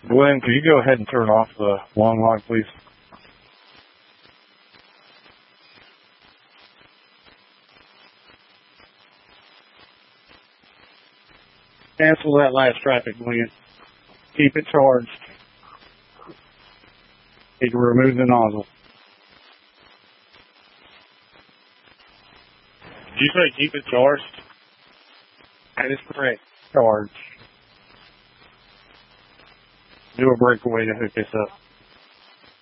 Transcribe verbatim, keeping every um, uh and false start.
Glenn, could you go ahead and turn off the long log, please? Cancel that last traffic, Glenn. Keep it charged. You can remove the nozzle. Did you say keep it charged? That is correct. Charged. Do a breakaway to hook this up.